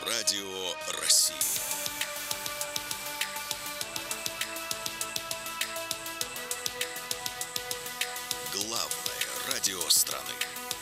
Радио России. Главное радио страны.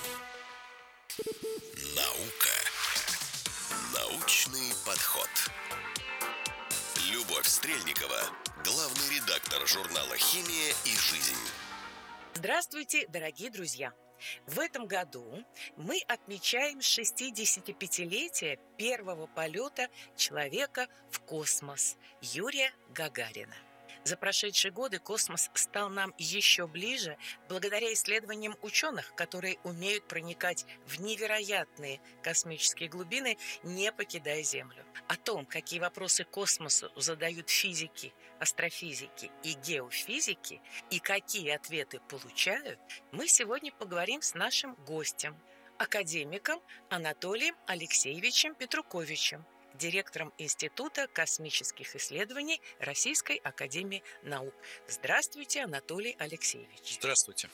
Наука. Научный подход. Любовь Стрельникова, главный редактор журнала «Химия и жизнь». Здравствуйте, дорогие друзья! В этом году мы отмечаем 65-летие первого полета человека в космос Юрия Гагарина. За прошедшие годы космос стал нам еще ближе благодаря исследованиям ученых, которые умеют проникать в невероятные космические глубины, не покидая Землю. О том, какие вопросы космосу задают физики, астрофизики и геофизики, и какие ответы получают, мы сегодня поговорим с нашим гостем, академиком Анатолием Алексеевичем Петруковичем, директором Института космических исследований Российской академии наук. Здравствуйте, Анатолий Алексеевич. Здравствуйте.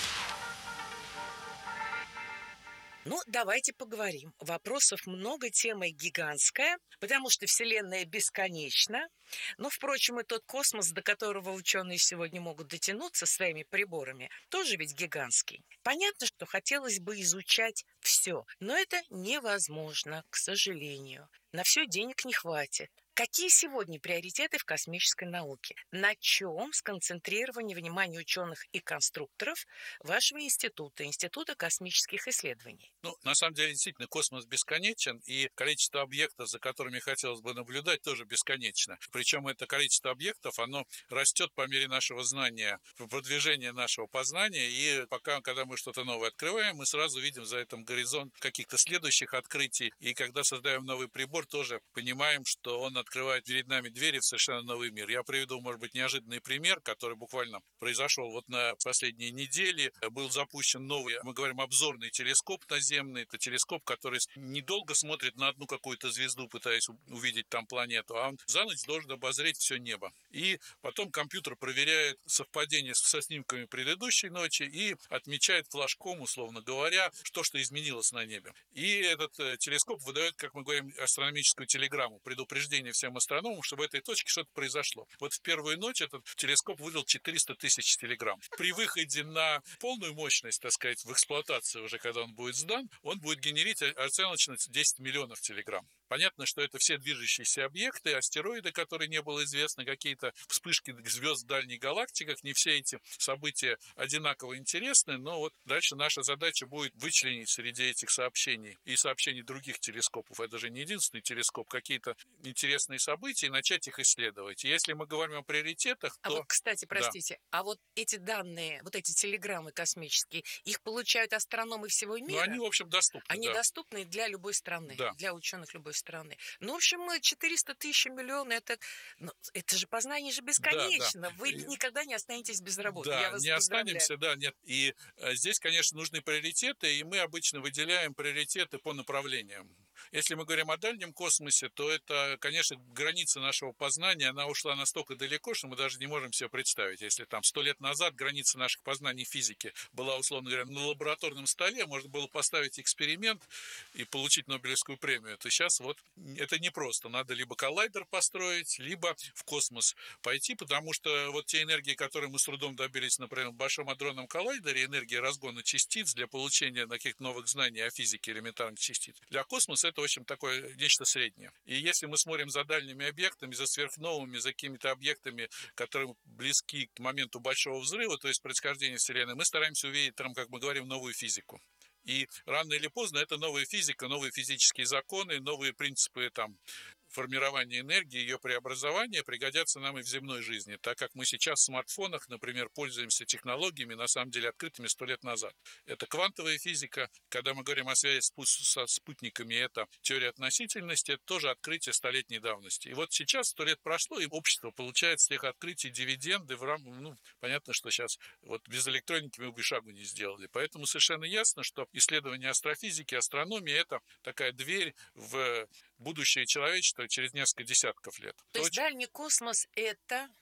Ну, давайте поговорим. Вопросов много, тема гигантская, потому что Вселенная бесконечна. Но, впрочем, и тот космос, до которого ученые сегодня могут дотянуться своими приборами, тоже ведь гигантский. Понятно, что хотелось бы изучать все, но это невозможно, к сожалению. На все денег не хватит. Какие сегодня приоритеты в космической науке? На чем сконцентрирование внимания ученых и конструкторов вашего института, Института космических исследований? На самом деле, действительно, космос бесконечен, и количество объектов, за которыми хотелось бы наблюдать, тоже бесконечно. Причем это количество объектов, оно растет по мере нашего знания, продвижения нашего познания, и пока, когда мы что-то новое открываем, мы сразу видим за этим горизонт каких-то следующих открытий, и когда создаем новый прибор, тоже понимаем, что он открывает перед нами двери в совершенно новый мир. Я приведу, может быть, неожиданный пример, который буквально произошел вот на последние недели. Был запущен новый, мы говорим, обзорный телескоп наземный. Это телескоп, который недолго смотрит на одну какую-то звезду, пытаясь увидеть там планету, а он за ночь должен обозреть все небо. И потом компьютер проверяет совпадение со снимками предыдущей ночи и отмечает флажком, условно говоря, что изменилось на небе. И этот телескоп выдает, как мы говорим, астрономическую телеграмму, предупреждение всем астрономам, что в этой точке что-то произошло. Вот в первую ночь этот телескоп выдал 400 тысяч телеграмм. При выходе на полную мощность, так сказать, в эксплуатацию уже, когда он будет сдан, он будет генерить оценочно 10 миллионов телеграмм. Понятно, что это все движущиеся объекты, астероиды, которые не было известно, какие-то вспышки звезд в дальних галактиках. Не все эти события одинаково интересны, но вот дальше наша задача будет вычленить среди этих сообщений и сообщений других телескопов, это же не единственный телескоп, какие-то интересные события и начать их исследовать. И если мы говорим о приоритетах, то... вот, кстати, простите, да. А вот эти данные, вот эти телеграммы космические, их получают астрономы всего мира? Они, в общем, доступны. Они доступны для любой страны, да. Для ученых любой страны. Ну, в общем, 400 тысяч миллионов, это же познание же бесконечно. Да. Вы никогда не останетесь без работы. Да, я вас не останемся, да, нет. И здесь, конечно, нужны приоритеты, и мы обычно выделяем приоритеты по направлениям. Если мы говорим о дальнем космосе, то это, конечно, граница нашего познания, она ушла настолько далеко, что мы даже не можем себе представить. Если там 100 лет назад граница наших познаний физики была, условно говоря, на лабораторном столе, можно было поставить эксперимент и получить Нобелевскую премию, то сейчас вот это непросто. Надо либо коллайдер построить, либо в космос пойти, потому что вот те энергии, которые мы с трудом добились, например, в Большом адронном коллайдере, энергия разгона частиц для получения каких-то новых знаний о физике элементарных частиц, для космоса это, в общем, такое нечто среднее. И если мы смотрим за дальними объектами, за сверхновыми, за какими-то объектами, которые близки к моменту Большого взрыва, то есть происхождения Вселенной, мы стараемся увидеть там, как мы говорим, новую физику. И рано или поздно это новая физика, новые физические законы, новые принципы там формирования энергии, ее преобразования пригодятся нам и в земной жизни, так как мы сейчас в смартфонах, например, пользуемся технологиями, на самом деле, открытыми 100 лет назад. Это квантовая физика, когда мы говорим о связи со спутниками, это теория относительности, это тоже открытие столетней давности. И вот сейчас 100 лет прошло, и общество получает с тех открытий дивиденды в рамках, понятно, что сейчас вот без электроники мы бы шагу не сделали. Поэтому совершенно ясно, что исследование астрофизики, астрономии – это такая дверь в будущее человечества через несколько десятков лет. То есть дальний космос – это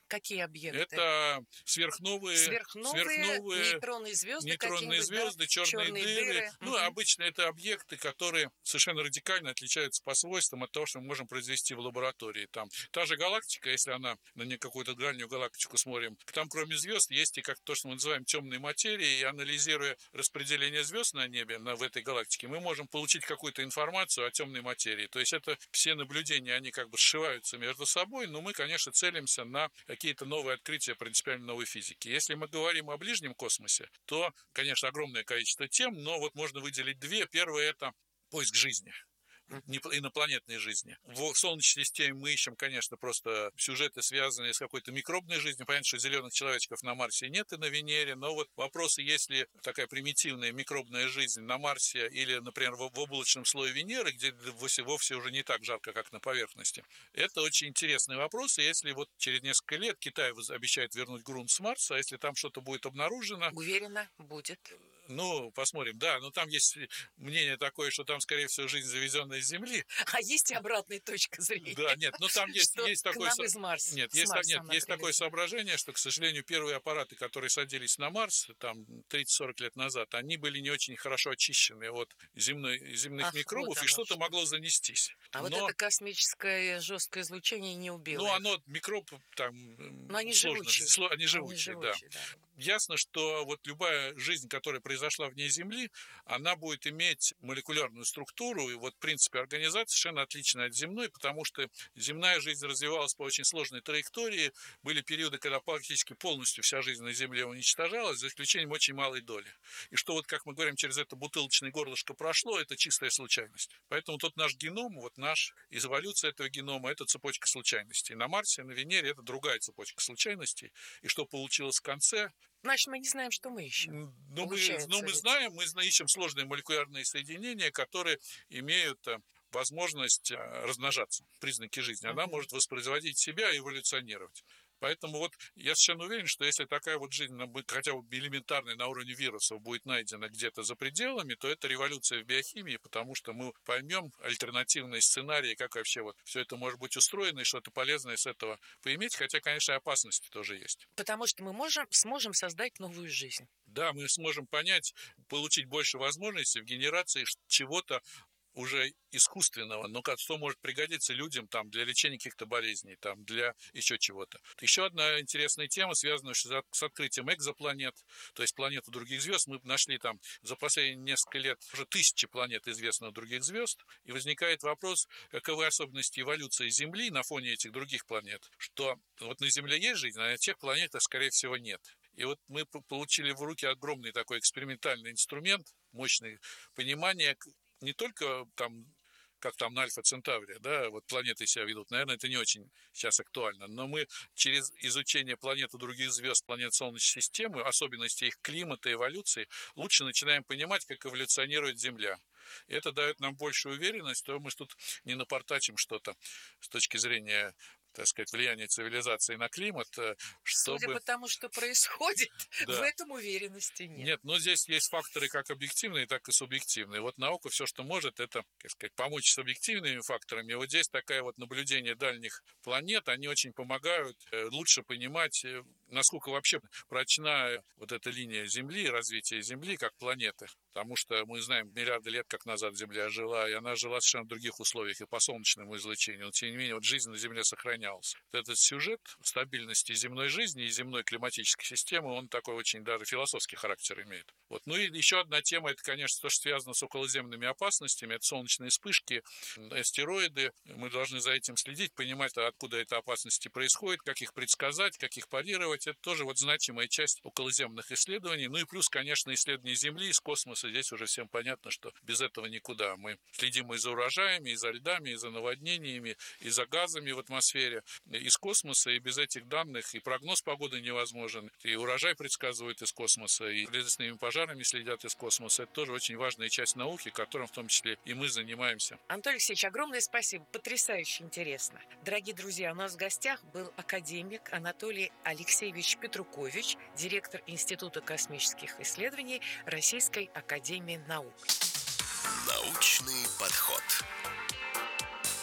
Какие объекты? Это сверхновые, нейтронные звезды, нейтронные звезды, да? черные дыры. Ну, обычно это объекты, которые совершенно радикально отличаются по свойствам от того, что мы можем произвести в лаборатории. Там та же галактика, если она на какую-то дальнюю галактику смотрим, там кроме звезд есть и как то, что мы называем темной материей, и анализируя распределение звезд на небе, в этой галактике, мы можем получить какую-то информацию о темной материи. То есть это все наблюдения, они как бы сшиваются между собой, но мы, конечно, целимся на какие-то новые открытия принципиально новой физики. Если мы говорим о ближнем космосе, то, конечно, огромное количество тем, но вот можно выделить две. Первое – это поиск жизни. Инопланетной жизни. В Солнечной системе мы ищем, конечно, просто сюжеты, связанные с какой-то микробной жизнью. Понятно, что зеленых человечков на Марсе нет и на Венере, но вот вопросы, если такая примитивная микробная жизнь на Марсе или, например, в облачном слое Венеры, где вовсе уже не так жарко, как на поверхности, это очень интересный вопрос. И если вот через несколько лет Китай обещает вернуть грунт с Марса, а если там что-то будет обнаружено... Уверена, будет. Ну, посмотрим, да, но там есть мнение такое, что там, скорее всего, жизнь, завезенная с Земли. А есть и обратная точка зрения. Да, нет, но там есть такое... К нам из Марса. Нет, есть такое соображение, что, к сожалению, первые аппараты, которые садились на Марс, там, 30-40 лет назад, они были не очень хорошо очищены от земных микробов, и что-то могло занестись. Вот это космическое жесткое излучение не убило. Ну, оно, микроб, там, но они живучие. Они живучие, да. Ясно, что вот любая жизнь, которая произошла вне Земли, она будет иметь молекулярную структуру, и вот в принципе организация совершенно отличная от земной, потому что земная жизнь развивалась по очень сложной траектории, были периоды, когда практически полностью вся жизнь на Земле уничтожалась, за исключением очень малой доли. И что вот, как мы говорим, через это бутылочное горлышко прошло, это чистая случайность. Поэтому тот наш геном, вот из эволюции этого генома, это цепочка случайностей. На Марсе, на Венере это другая цепочка случайностей. И что получилось в конце... Значит, мы не знаем, что мы ищем. Мы знаем, мы ищем сложные молекулярные соединения, которые имеют возможность размножаться, признаки жизни. Она может воспроизводить себя и эволюционировать. Поэтому вот я совершенно уверен, что если такая вот жизнь, хотя бы элементарная на уровне вирусов, будет найдена где-то за пределами, то это революция в биохимии, потому что мы поймем альтернативные сценарии, как вообще вот все это может быть устроено и что-то полезное с этого поиметь, хотя, конечно, и опасности тоже есть. Потому что мы сможем создать новую жизнь. Да, мы сможем получить больше возможностей в генерации чего-то уже искусственного, но что может пригодиться людям там, для лечения каких-то болезней, там, для еще чего-то. Еще одна интересная тема, связанная с открытием экзопланет, то есть планет у других звезд. Мы нашли там за последние несколько лет уже 1000 планет известно у других звезд, и возникает вопрос, каковы особенности эволюции Земли на фоне этих других планет, что вот на Земле есть жизнь, а на тех планетах, скорее всего, нет. И вот мы получили в руки огромный такой экспериментальный инструмент, мощное понимание, не только там, как там на Альфа Центавре, да, вот планеты себя ведут, наверное, это не очень сейчас актуально, но мы через изучение планет у других звезд, планет Солнечной системы, особенностей их климата, эволюции, лучше начинаем понимать, как эволюционирует Земля. И это дает нам большую уверенность, что мы тут не напортачим что-то с точки зрения, так сказать, влияния цивилизации на климат, чтобы... Судя по тому, что происходит, да. В этом уверенности нет. Нет, но здесь есть факторы как объективные, так и субъективные. Вот наука все, что может, это, так сказать, помочь с объективными факторами. И вот здесь такое вот наблюдение дальних планет, они очень помогают лучше понимать, насколько вообще прочна вот эта линия Земли, развитие Земли как планеты. Потому что мы знаем миллиарды лет, как назад Земля жила, и она жила в совершенно других условиях и по солнечному излучению. Но, тем не менее, вот жизнь на Земле сохранялась. Вот этот сюжет стабильности земной жизни и земной климатической системы, он такой очень даже философский характер имеет. Вот. Ну и еще одна тема, это, конечно, то, что связано с околоземными опасностями, это солнечные вспышки, астероиды. Мы должны за этим следить, понимать, откуда эти опасности происходят, как их предсказать, как их парировать. Это тоже вот значимая часть околоземных исследований. Ну и плюс, конечно, исследования Земли из космоса. Здесь уже всем понятно, что без этого никуда. Мы следим и за урожаями, и за льдами, и за наводнениями, и за газами в атмосфере, из космоса, и без этих данных и прогноз погоды невозможен, и урожай предсказывают из космоса, и лесными пожарами следят из космоса. Это тоже очень важная часть науки, которым в том числе и мы занимаемся. Антон Алексеевич, огромное спасибо, потрясающе интересно. Дорогие друзья, у нас в гостях был академик Анатолий Алексеевич Петрукович, директор Института космических исследований Российской академии наук. Научный подход. Любой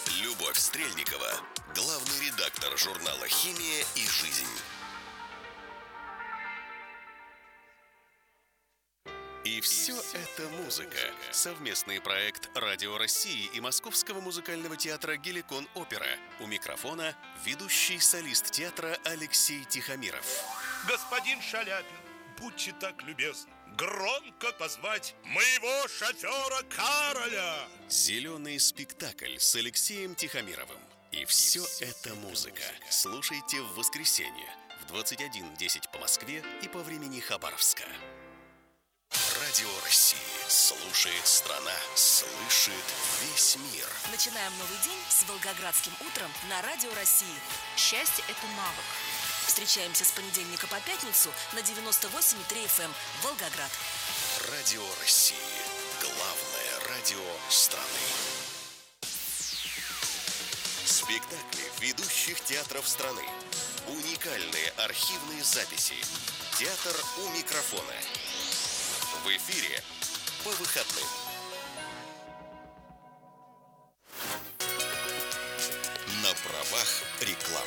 Любовь Стрельникова, главный редактор журнала «Химия и жизнь». И все это музыка. Совместный проект Радио России и Московского музыкального театра «Геликон Опера». У микрофона ведущий солист театра Алексей Тихомиров. Господин Шаляпин, будьте так любезны громко позвать моего шофера Кароля. Зеленый спектакль с Алексеем Тихомировым. И все это музыка. Слушайте в воскресенье в 21:10 по Москве и по времени Хабаровска. Радио России. Слушает страна, слышит весь мир. Начинаем новый день с Волгоградским утром на Радио России. Счастье – это навык. Встречаемся с понедельника по пятницу на 98,3 FM Волгоград. Радио России. Главное радио страны. Спектакли ведущих театров страны. Уникальные архивные записи. Театр у микрофона. В эфире по выходным. На правах рекламы.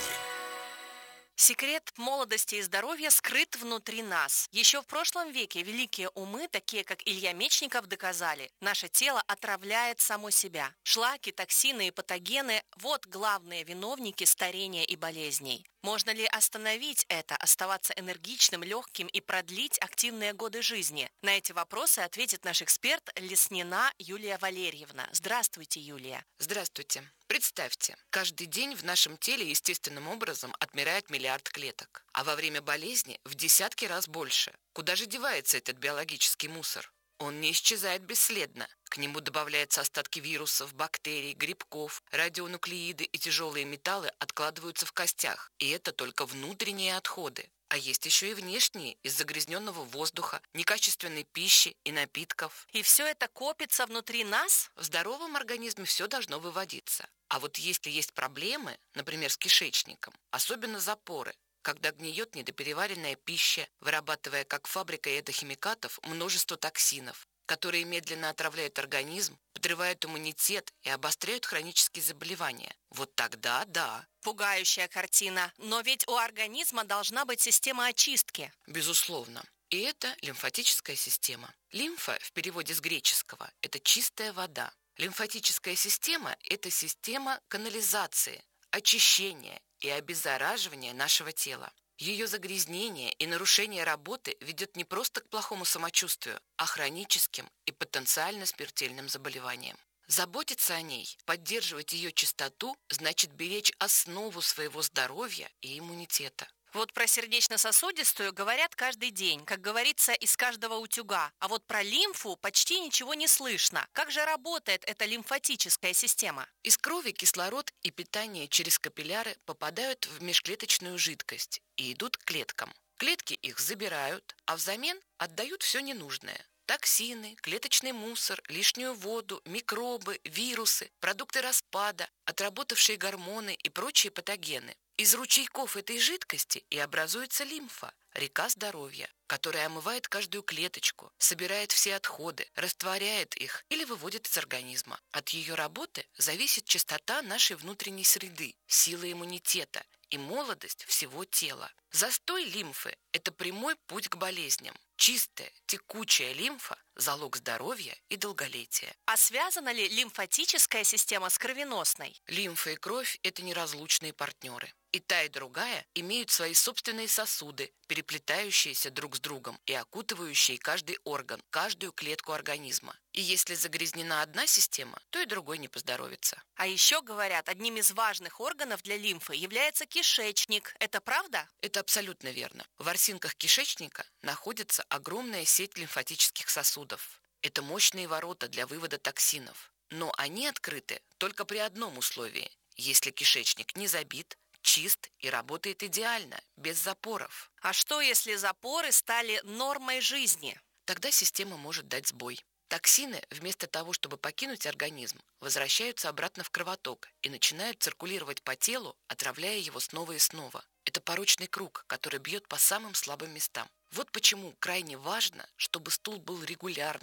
Секрет молодости и здоровья скрыт внутри нас. Еще в прошлом веке великие умы, такие как Илья Мечников, доказали: наше тело отравляет само себя. Шлаки, токсины и патогены – вот главные виновники старения и болезней. Можно ли остановить это, оставаться энергичным, легким и продлить активные годы жизни? На эти вопросы ответит наш эксперт Леснина Юлия Валерьевна. Здравствуйте, Юлия. Здравствуйте. Представьте, каждый день в нашем теле естественным образом отмирает миллиард клеток, а во время болезни в десятки раз больше. Куда же девается этот биологический мусор? Он не исчезает бесследно. К нему добавляются остатки вирусов, бактерий, грибков, радионуклеиды и тяжелые металлы откладываются в костях. И это только внутренние отходы. А есть еще и внешние, из загрязненного воздуха, некачественной пищи и напитков. И все это копится внутри нас? В здоровом организме все должно выводиться. А вот если есть проблемы, например, с кишечником, особенно запоры, когда гниет недопереваренная пища, вырабатывая как фабрика ядохимикатов множество токсинов, которые медленно отравляют организм, подрывают иммунитет и обостряют хронические заболевания. Вот тогда да. Пугающая картина. Но ведь у организма должна быть система очистки. Безусловно. И это лимфатическая система. Лимфа в переводе с греческого – это чистая вода. Лимфатическая система – это система канализации, очищения и обеззараживания нашего тела. Ее загрязнение и нарушение работы ведет не просто к плохому самочувствию, а хроническим и потенциально смертельным заболеваниям. Заботиться о ней, поддерживать ее чистоту, значит беречь основу своего здоровья и иммунитета. Вот про сердечно-сосудистую говорят каждый день, как говорится, из каждого утюга. А вот про лимфу почти ничего не слышно. Как же работает эта лимфатическая система? Из крови кислород и питание через капилляры попадают в межклеточную жидкость и идут к клеткам. Клетки их забирают, а взамен отдают все ненужное. Токсины, клеточный мусор, лишнюю воду, микробы, вирусы, продукты распада, отработавшие гормоны и прочие патогены. Из ручейков этой жидкости и образуется лимфа, река здоровья, которая омывает каждую клеточку, собирает все отходы, растворяет их или выводит из организма. От ее работы зависит чистота нашей внутренней среды, сила иммунитета и молодость всего тела. Застой лимфы – это прямой путь к болезням. Чистая, текучая лимфа – залог здоровья и долголетия. А связана ли лимфатическая система с кровеносной? Лимфа и кровь – это неразлучные партнеры. И та, и другая имеют свои собственные сосуды, переплетающиеся друг с другом и окутывающие каждый орган, каждую клетку организма. И если загрязнена одна система, то и другой не поздоровится. А еще говорят, одним из важных органов для лимфы является кишечник. Это правда? Это абсолютно верно. В ворсинках кишечника находится огромная сеть лимфатических сосудов. Это мощные ворота для вывода токсинов. Но они открыты только при одном условии – если кишечник не забит, чист и работает идеально, без запоров. А что, если запоры стали нормой жизни? Тогда система может дать сбой. Токсины, вместо того, чтобы покинуть организм, возвращаются обратно в кровоток и начинают циркулировать по телу, отравляя его снова и снова. Это порочный круг, который бьет по самым слабым местам. Вот почему крайне важно, чтобы стул был регулярным,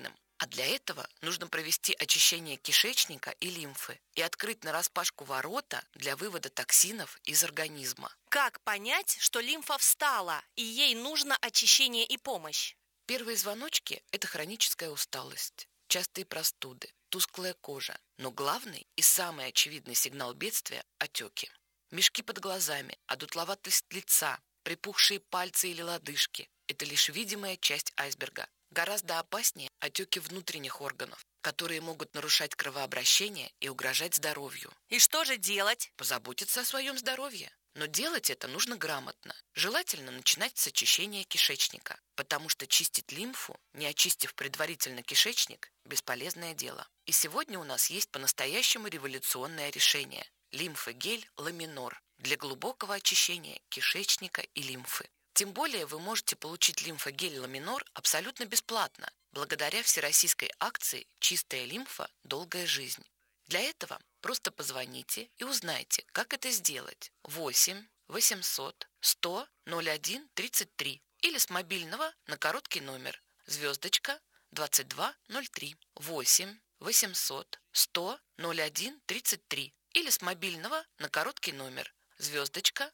А для этого нужно провести очищение кишечника и лимфы и открыть нараспашку ворота для вывода токсинов из организма. Как понять, что лимфа встала и ей нужно очищение и помощь? Первые звоночки – это хроническая усталость, частые простуды, тусклая кожа. Но главный и самый очевидный сигнал бедствия – отеки. Мешки под глазами, одутловатость лица, припухшие пальцы или лодыжки – это лишь видимая часть айсберга. Гораздо опаснее отеки внутренних органов, которые могут нарушать кровообращение и угрожать здоровью. И что же делать? Позаботиться о своем здоровье. Но делать это нужно грамотно. Желательно начинать с очищения кишечника, потому что чистить лимфу, не очистив предварительно кишечник, бесполезное дело. И сегодня у нас есть по-настоящему революционное решение – лимфогель Ламинор для глубокого очищения кишечника и лимфы. Тем более вы можете получить лимфогель Ламинор абсолютно бесплатно, благодаря всероссийской акции «Чистая лимфа. Долгая жизнь». Для этого просто позвоните и узнайте, как это сделать. 8 800 100 01 33 или с мобильного на короткий номер звездочка 2203. 8 800 100 01 33 или с мобильного на короткий номер звездочка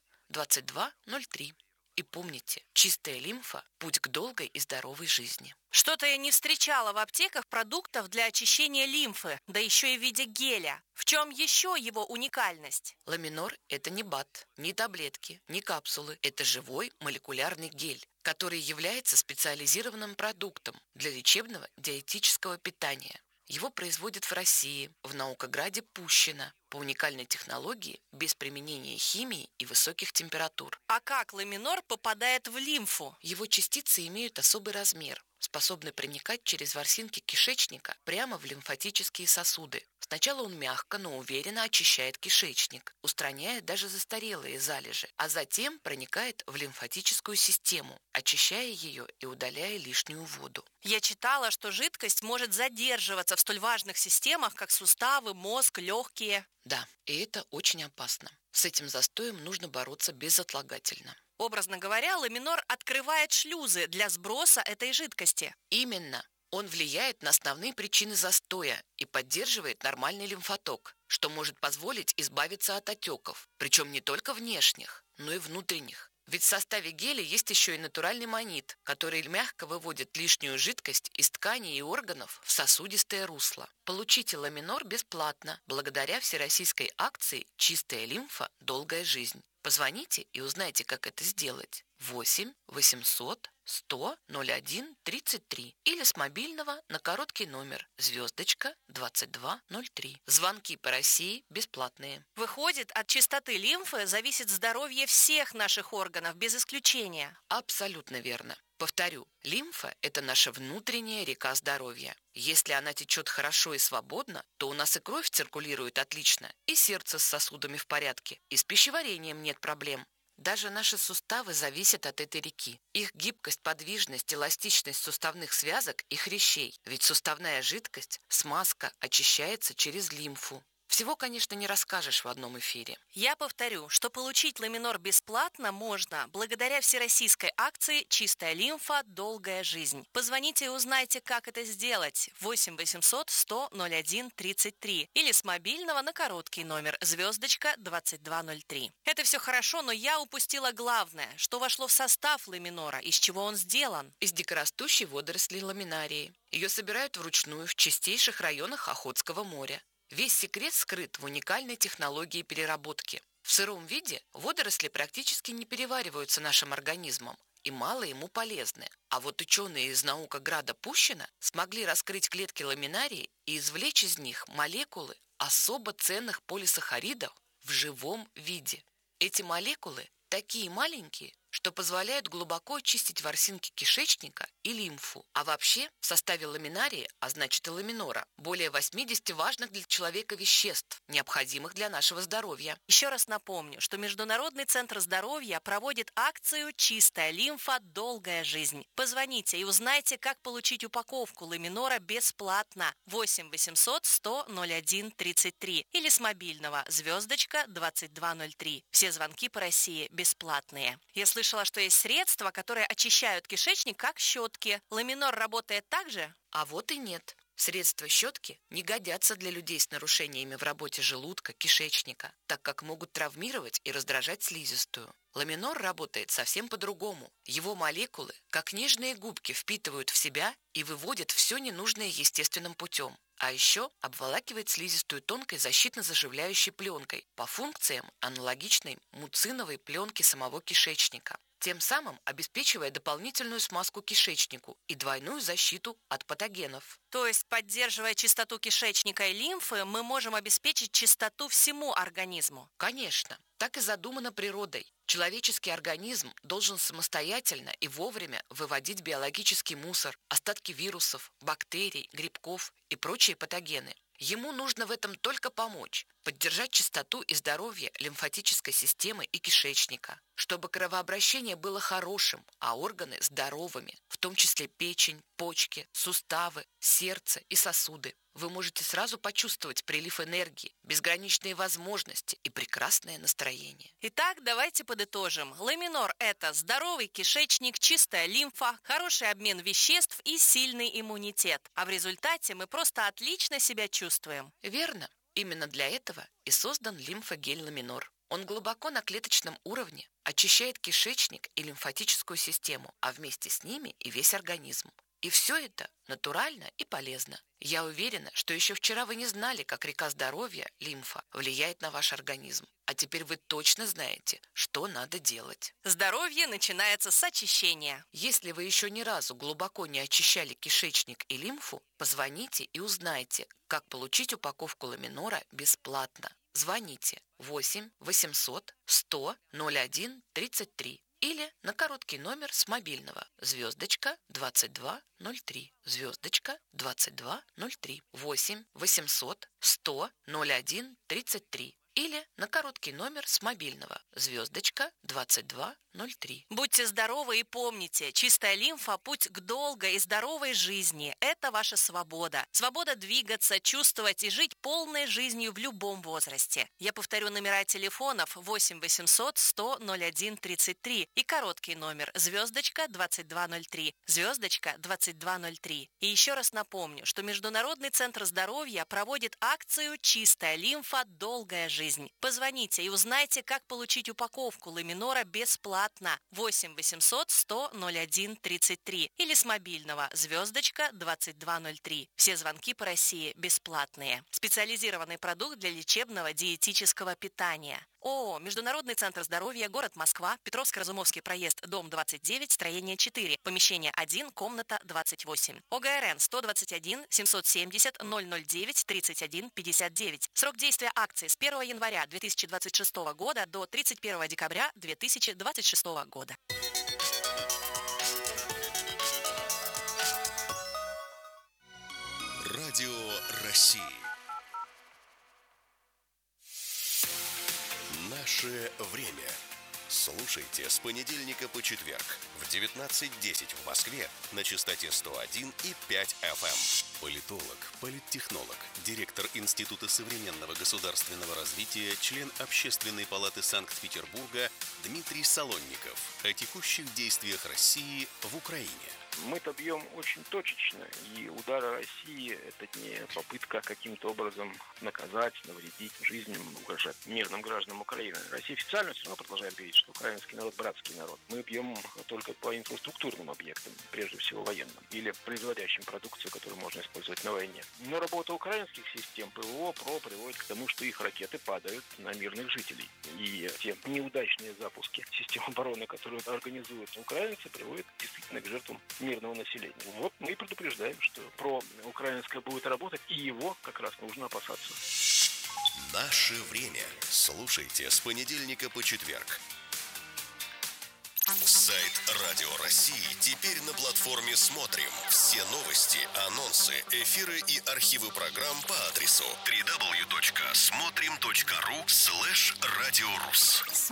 2203. И помните, чистая лимфа – путь к долгой и здоровой жизни. Что-то я не встречала в аптеках продуктов для очищения лимфы, да еще и в виде геля. В чем еще его уникальность? Ламинор – это не БАД, не таблетки, не капсулы. Это живой молекулярный гель, который является специализированным продуктом для лечебного диетического питания. Его производят в России, в наукограде Пущино, по уникальной технологии без применения химии и высоких температур. А как ламинор попадает в лимфу? Его частицы имеют особый размер, способны проникать через ворсинки кишечника прямо в лимфатические сосуды. Сначала он мягко, но уверенно очищает кишечник, устраняя даже застарелые залежи, а затем проникает в лимфатическую систему, очищая ее и удаляя лишнюю воду. Я читала, что жидкость может задерживаться в столь важных системах, как суставы, мозг, легкие. Да, и это очень опасно. С этим застоем нужно бороться безотлагательно. Образно говоря, ламинор открывает шлюзы для сброса этой жидкости. Именно. Он влияет на основные причины застоя и поддерживает нормальный лимфоток, что может позволить избавиться от отеков, причем не только внешних, но и внутренних. Ведь в составе геля есть еще и натуральный манит, который мягко выводит лишнюю жидкость из тканей и органов в сосудистое русло. Получите ламинор бесплатно, благодаря всероссийской акции «Чистая лимфа. Долгая жизнь». Позвоните и узнайте, как это сделать. 8 800 100 01 33 или с мобильного на короткий номер звездочка 2203. Звонки по России бесплатные. Выходит, от чистоты лимфы зависит здоровье всех наших органов, без исключения. Абсолютно верно. Повторю, лимфа – это наша внутренняя река здоровья. Если она течет хорошо и свободно, то у нас и кровь циркулирует отлично, и сердце с сосудами в порядке, и с пищеварением нет проблем. Даже наши суставы зависят от этой реки. Их гибкость, подвижность, эластичность суставных связок и хрящей. Ведь суставная жидкость, смазка, очищается через лимфу. Всего, конечно, не расскажешь в одном эфире. Я повторю, что получить ламинор бесплатно можно благодаря всероссийской акции «Чистая лимфа. Долгая жизнь». Позвоните и узнайте, как это сделать. 8 800 100 01 33 или с мобильного на короткий номер звездочка 2203. Это все хорошо, но я упустила главное, что вошло в состав ламинора, из чего он сделан. Из дикорастущей водоросли ламинарии. Ее собирают вручную в чистейших районах Охотского моря. Весь секрет скрыт в уникальной технологии переработки. В сыром виде водоросли практически не перевариваются нашим организмом и мало ему полезны. А вот ученые из наукограда Пущино смогли раскрыть клетки ламинарии и извлечь из них молекулы особо ценных полисахаридов в живом виде. Эти молекулы такие маленькие, что позволяют глубоко очистить ворсинки кишечника и лимфу. А вообще в составе ламинарии, а значит и ламинора, более 80 важных для человека веществ, необходимых для нашего здоровья. Еще раз напомню, что Международный центр здоровья проводит акцию «Чистая лимфа. Долгая жизнь». Позвоните и узнайте, как получить упаковку ламинора бесплатно. 8 800 100 01 33 или с мобильного звездочка 2203. Все звонки по России бесплатные. Я слышала, что есть средства, которые очищают кишечник, как щетки. Ламинор работает так же? А вот и нет. Средства щетки не годятся для людей с нарушениями в работе желудка, кишечника, так как могут травмировать и раздражать слизистую. Ламинор работает совсем по-другому. Его молекулы, как нежные губки, впитывают в себя и выводят все ненужное естественным путем. А еще обволакивает слизистую тонкой защитно-заживляющей пленкой, по функциям аналогичной муциновой пленке самого кишечника, тем самым обеспечивая дополнительную смазку кишечнику и двойную защиту от патогенов. То есть, поддерживая чистоту кишечника и лимфы, мы можем обеспечить чистоту всему организму? Конечно, так и задумано природой. Человеческий организм должен самостоятельно и вовремя выводить биологический мусор, остатки вирусов, бактерий, грибков и прочие патогены. Ему нужно в этом только помочь, поддержать чистоту и здоровье лимфатической системы и кишечника, чтобы кровообращение было хорошим, а органы здоровыми, в том числе печень, почки, суставы, сердце и сосуды. Вы можете сразу почувствовать прилив энергии, безграничные возможности и прекрасное настроение. Итак, давайте подытожим. Ламинор – это здоровый кишечник, чистая лимфа, хороший обмен веществ и сильный иммунитет. А в результате мы просто отлично себя чувствуем. Верно. Именно для этого и создан лимфогель Ламинор. Он глубоко на клеточном уровне очищает кишечник и лимфатическую систему, а вместе с ними и весь организм. И все это натурально и полезно. Я уверена, что еще вчера вы не знали, как река здоровья, лимфа, влияет на ваш организм. А теперь вы точно знаете, что надо делать. Здоровье начинается с очищения. Если вы еще ни разу глубоко не очищали кишечник и лимфу, позвоните и узнайте, как получить упаковку Ламинора бесплатно. Звоните 8 800 100 01 33 или на короткий номер с мобильного звездочка 2203, звездочка 2203, 8 800 100 01 33 или на короткий номер с мобильного звездочка 2203. Будьте здоровы и помните, чистая лимфа – путь к долгой и здоровой жизни. Это ваша свобода. Свобода двигаться, чувствовать и жить полной жизнью в любом возрасте. Я повторю номера телефонов 8 800 100 01 33 и короткий номер звездочка 2203, звездочка 2203. И еще раз напомню, что Международный центр здоровья проводит акцию «Чистая лимфа. Долгая жизнь». Позвоните и узнайте, как получить упаковку Ламинора бесплатно. 8 800 100 01 33 или с мобильного звездочка 2203. Все звонки по России бесплатные. Специализированный продукт для лечебного диетического питания. ООО «Международный центр здоровья», город Москва, Петровско-Разумовский проезд, дом 29, строение 4, помещение 1, комната 28. ОГРН 121 770 009 31 59. Срок действия акции с 1 января 2026 года до 31 декабря 2026 года. Радио России. Наше время. Слушайте с понедельника по четверг в 19:10 в Москве на частоте 101 и 5 FM. Политолог, политтехнолог, директор Института современного государственного развития, член Общественной палаты Санкт-Петербурга Дмитрий Солонников о текущих действиях России в Украине. Мы-то бьем очень точечно, и удары России – это не попытка каким-то образом наказать, навредить жизням, угрожать мирным гражданам Украины. Россия официально все равно продолжает говорить, что украинский народ – братский народ. Мы бьем только по инфраструктурным объектам, прежде всего военным, или производящим продукцию, которую можно использовать на войне. Но работа украинских систем ПВО, ПРО приводит к тому, что их ракеты падают на мирных жителей. И те неудачные запуски систем обороны, которые организуют украинцы, приводят действительно к жертвам мирного населения. Вот мы и предупреждаем, что проукраинское будет работать, и его как раз нужно опасаться. Наше время. Слушайте с понедельника по четверг. Сайт Радио России теперь на платформе «Смотрим». Все новости, анонсы, эфиры и архивы программ по адресу www.смотрим.ру/радиорус.